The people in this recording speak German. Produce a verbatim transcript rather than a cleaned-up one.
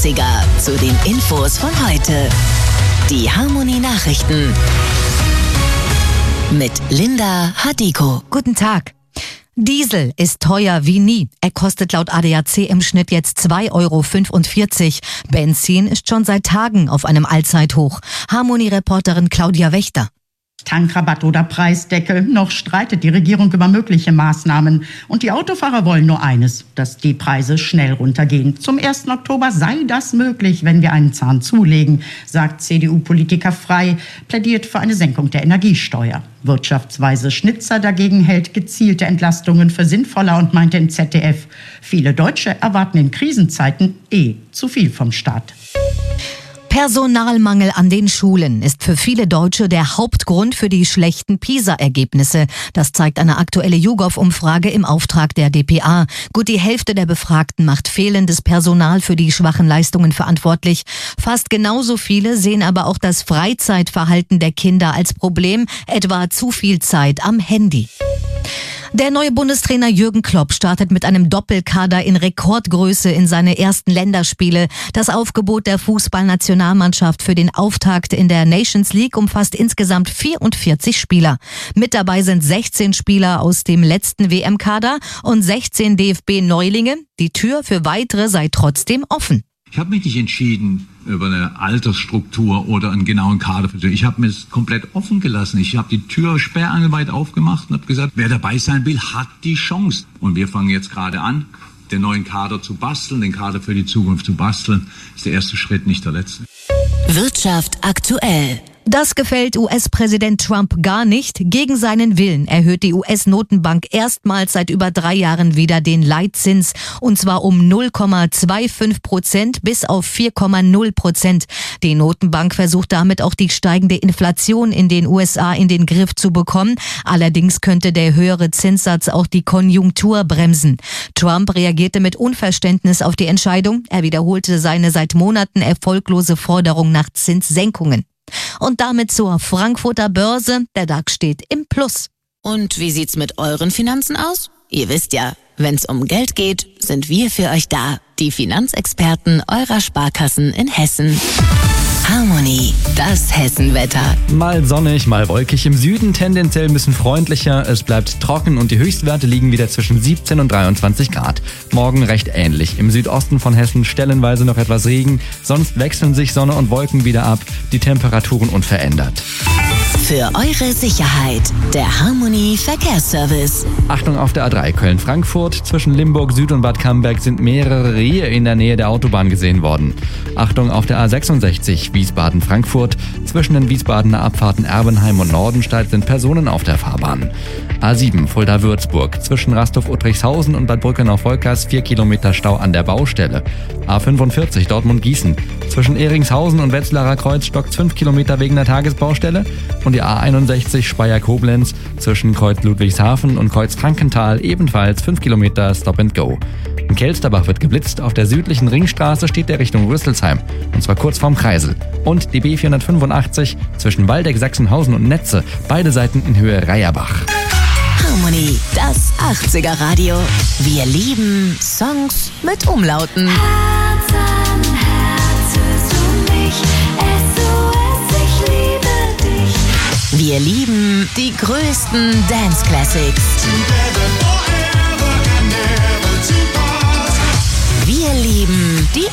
achtziger zu den Infos von heute. Die Harmonie Nachrichten mit Linda Hadiko. Guten Tag. Diesel ist teuer wie nie. Er kostet laut A D A C im Schnitt jetzt zwei Euro fünfundvierzig. Benzin ist schon seit Tagen auf einem Allzeithoch. Harmonie-Reporterin Claudia Wächter. Tankrabatt oder Preisdeckel. Noch streitet die Regierung über mögliche Maßnahmen. Und die Autofahrer wollen nur eines, dass die Preise schnell runtergehen. Zum ersten Oktober sei das möglich, wenn wir einen Zahn zulegen, sagt C D U-Politiker Frey, plädiert für eine Senkung der Energiesteuer. Wirtschaftsweise Schnitzer dagegen hält gezielte Entlastungen für sinnvoller und meinte im Z D F, viele Deutsche erwarten in Krisenzeiten eh zu viel vom Staat. Personalmangel an den Schulen ist für viele Deutsche der Hauptgrund für die schlechten PISA-Ergebnisse. Das zeigt eine aktuelle YouGov-Umfrage im Auftrag der D P A. Gut die Hälfte der Befragten macht fehlendes Personal für die schwachen Leistungen verantwortlich. Fast genauso viele sehen aber auch das Freizeitverhalten der Kinder als Problem, etwa zu viel Zeit am Handy. Der neue Bundestrainer Jürgen Klopp startet mit einem Doppelkader in Rekordgröße in seine ersten Länderspiele. Das Aufgebot der Fußballnationalmannschaft für den Auftakt in der Nations League umfasst insgesamt vierundvierzig Spieler. Mit dabei sind sechzehn Spieler aus dem letzten W M-Kader und sechzehn D F B-Neulinge. Die Tür für weitere sei trotzdem offen. Ich habe mich nicht entschieden über eine Altersstruktur oder einen genauen Kader. Ich habe mir es komplett offen gelassen. Ich habe die Tür sperrangelweit aufgemacht und habe gesagt, wer dabei sein will, hat die Chance. Und wir fangen jetzt gerade an, den neuen Kader zu basteln, den Kader für die Zukunft zu basteln. Das ist der erste Schritt, nicht der letzte. Wirtschaft aktuell. Das gefällt U S-Präsident Trump gar nicht. Gegen seinen Willen erhöht die U S-Notenbank erstmals seit über drei Jahren wieder den Leitzins. Und zwar um null Komma fünfundzwanzig Prozent bis auf vier Komma null Prozent. Die Notenbank versucht damit auch die steigende Inflation in den U S A in den Griff zu bekommen. Allerdings könnte der höhere Zinssatz auch die Konjunktur bremsen. Trump reagierte mit Unverständnis auf die Entscheidung. Er wiederholte seine seit Monaten erfolglose Forderung nach Zinssenkungen. Und damit zur Frankfurter Börse. Der DAX steht im Plus. Und wie sieht's mit euren Finanzen aus? Ihr wisst ja, wenn's um Geld geht, sind wir für euch da. Die Finanzexperten eurer Sparkassen in Hessen. Harmonie, das Hessenwetter. Mal sonnig, mal wolkig. Im Süden tendenziell ein bisschen freundlicher. Es bleibt trocken und die Höchstwerte liegen wieder zwischen siebzehn und dreiundzwanzig Grad. Morgen recht ähnlich. Im Südosten von Hessen stellenweise noch etwas Regen. Sonst wechseln sich Sonne und Wolken wieder ab. Die Temperaturen unverändert. Für eure Sicherheit, der Harmonie Verkehrsservice. Achtung auf der A drei Köln-Frankfurt. Zwischen Limburg Süd und Bad Camberg sind mehrere Rehe in der Nähe der Autobahn gesehen worden. Achtung auf der A sechsundsechzig Wiesbaden-Frankfurt. Zwischen den Wiesbadener Abfahrten Erbenheim und Nordenstedt sind Personen auf der Fahrbahn. A sieben Fulda-Würzburg. Zwischen Rasthof-Uttrichshausen und Bad Brückenau-Volkers vier Kilometer Stau an der Baustelle. A fünfundvierzig Dortmund-Gießen. Zwischen Ehringshausen und Wetzlarer Kreuz stockt fünf Kilometer wegen der Tagesbaustelle. Und die A einundsechzig Speyer-Koblenz zwischen Kreuz Ludwigshafen und Kreuz Frankenthal ebenfalls fünf Kilometer Stop and Go. In Kelsterbach wird geblitzt, auf der südlichen Ringstraße steht der Richtung Rüsselsheim, und zwar kurz vorm Kreisel. Und die B vierhundertfünfundachtzig zwischen Waldeck, Sachsenhausen und Netze, beide Seiten in Höhe Reierbach. Harmonie, das achtziger Radio. Wir lieben Songs mit Umlauten. Herz an Herz hörst du mich, S O S, ich liebe dich. Wir lieben die größten Dance Classics. Wir lieben die